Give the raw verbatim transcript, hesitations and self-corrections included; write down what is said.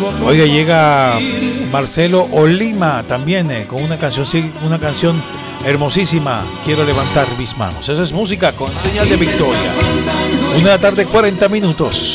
Oiga, llega Marcelo Olima también eh, con una canción, sí, una canción hermosísima. Quiero levantar mis manos. Esa es música con señal de victoria. Una de la tarde, cuarenta minutos.